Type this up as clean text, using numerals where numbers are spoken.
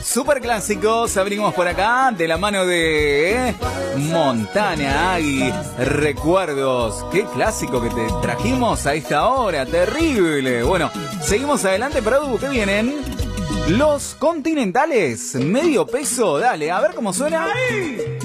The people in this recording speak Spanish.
Super clásicos, abrimos por acá de la mano de Montana Agui. Recuerdos, qué clásico que te trajimos a esta hora, terrible. Bueno, seguimos adelante, Produ, ¿qué vienen? Los Continentales, medio peso, dale, a ver cómo suena. ¡Ay!